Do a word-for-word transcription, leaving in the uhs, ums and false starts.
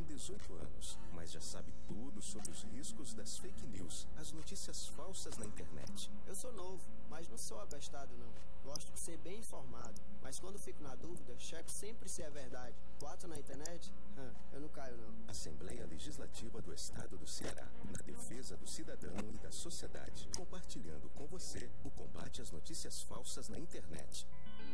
dezoito anos, mas já sabe tudo sobre os riscos das fake news, as notícias falsas na internet. Eu sou novo, mas não sou abestado não. Gosto de ser bem informado, mas quando fico na dúvida, checo sempre se é verdade. Boato na internet? Hum, eu não caio não. Assembleia Legislativa do Estado do Ceará, na defesa do cidadão e da sociedade, compartilhando com você o combate às notícias falsas na internet.